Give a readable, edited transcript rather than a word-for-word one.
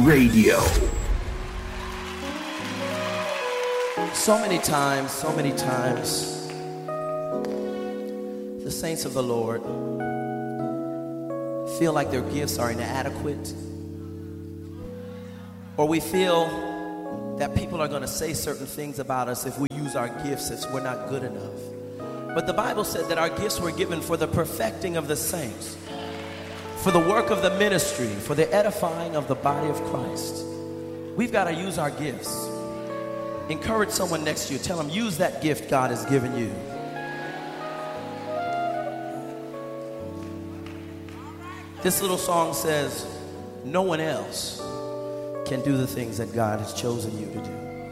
Radio. So many times, the saints of the Lord feel like their gifts are inadequate, or we feel that people are going to say certain things about us if we use our gifts as we're not good enough. But the Bible said that our gifts were given for the perfecting of the saints, for the work of the ministry, for the edifying of the body of Christ. We've got to use our gifts. Encourage someone next to you. Tell them, use that gift God has given you. This little song says, no one else can do the things that God has chosen you to do.